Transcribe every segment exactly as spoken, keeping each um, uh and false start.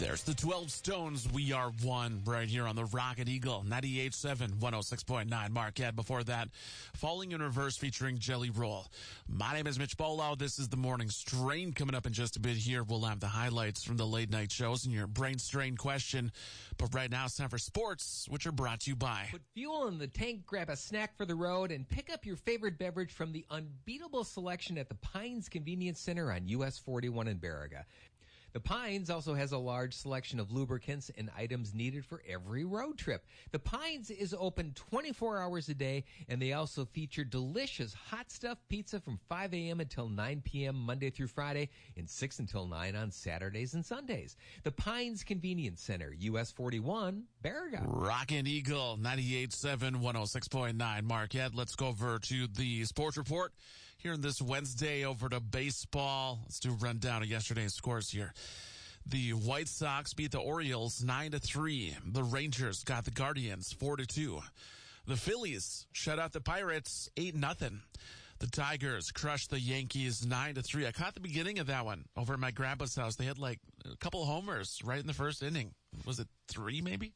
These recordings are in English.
There's the twelve Stones, We Are One, right here on the Rocket Eagle, ninety-eight point seven, one oh six point nine Marquette. Before that, Falling in Reverse featuring Jelly Roll. My name is Mitch Bolo. This is the Morning Strain. Coming up in just a bit here, we'll have the highlights from the late night shows and your brain strain question. But right now, it's time for sports, which are brought to you by... Put fuel in the tank, grab a snack for the road, and pick up your favorite beverage from the unbeatable selection at the Pines Convenience Center on U S forty-one in Baraga. The Pines also has a large selection of lubricants and items needed for every road trip. The Pines is open twenty-four hours a day, and they also feature delicious hot stuffed pizza from five a.m. until nine p.m. Monday through Friday and six until nine on Saturdays and Sundays. The Pines Convenience Center, U S forty-one, Baraga. Rockin' Eagle, ninety-eight point seven, one oh six point nine Marquette. Let's go over to the sports report here on this Wednesday over to baseball. Let's do a rundown of yesterday's scores here. The White Sox beat the Orioles nine to three. The Rangers got the Guardians four to two. The Phillies shut out the Pirates eight nothing. The Tigers crushed the Yankees nine to three. I caught the beginning of that one over at my grandpa's house. They had like a couple homers right in the first inning. Was it three maybe?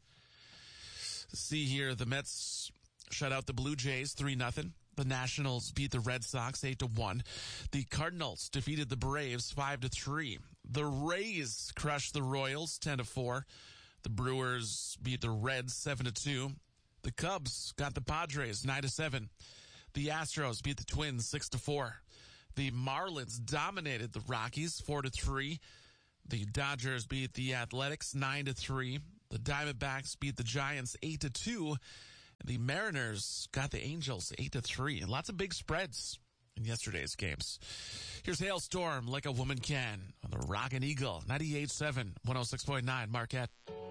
See here, the Mets shut out the Blue Jays three nothing. The Nationals beat the Red Sox eight to one. The Cardinals defeated the Braves five to three. The Rays crushed the Royals ten to four. The Brewers beat the Reds seven to two. The Cubs got the Padres nine to seven. The Astros beat the Twins six to four. The Marlins dominated the Rockies four to three. The Dodgers beat the Athletics nine to three. The Diamondbacks beat the Giants eight to two. The Mariners got the Angels eight to three. And lots of big spreads in yesterday's games. Here's Hailstorm, Like a Woman Can, on the Rockin' Eagle, ninety-eight point seven, one oh six point nine Marquette.